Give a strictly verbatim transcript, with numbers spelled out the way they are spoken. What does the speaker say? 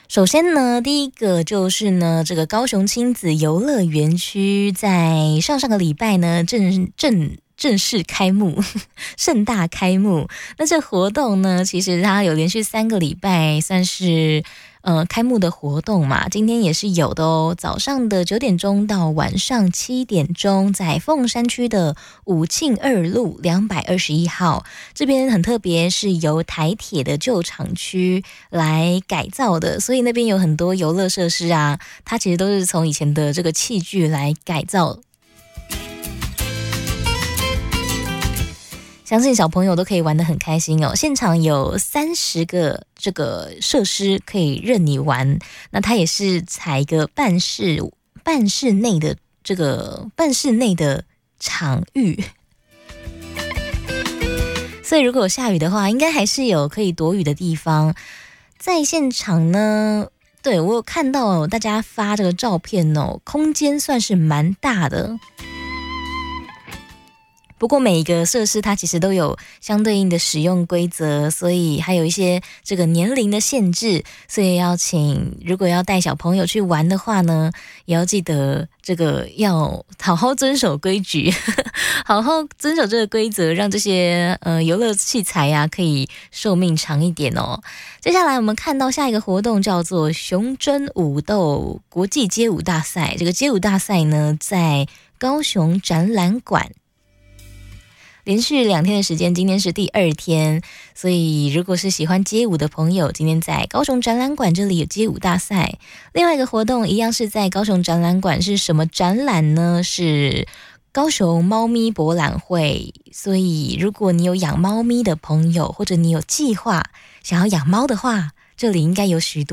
首先呢，第一个就是呢，这个高雄亲子游乐园区在上上个礼拜呢正正正式开幕，盛大开幕。那这活动呢，其实它有连续三个礼拜，算是呃开幕的活动嘛。今天也是有的哦，早上的九点钟到晚上七点钟，在凤山区的武庆二路两百二十一号这边很特别，是由台铁的旧厂区来改造的，所以那边有很多游乐设施啊，它其实都是从以前的这个器具来改造。相信小朋友都可以玩得很开心哦。现场有三十个这个设施可以任你玩，那它也是采一个半室半室内的这个半室内的场域，所以如果有下雨的话，应该还是有可以躲雨的地方。在现场呢，对，我有看到大家发这个照片哦，空间算是蛮大的。不过每一个设施它其实都有相对应的使用规则，所以还有一些这个年龄的限制，所以要请如果要带小朋友去玩的话呢，也要记得这个要好好遵守规矩，好好遵守这个规则，让这些呃游乐器材啊可以寿命长一点哦。接下来我们看到下一个活动叫做雄争武斗国际街舞大赛，这个街舞大赛呢在高雄展览馆。连续两天的时间，今天是第二天，所以如果是喜欢街舞的朋友，今天在高雄展览馆这里有街舞大赛。另外一个活动一样是在高雄展览馆，是什么展览呢？是高雄猫咪博览会。所以如果你有养猫咪的朋友，或者你有计划想要养猫的话，这里应该有许多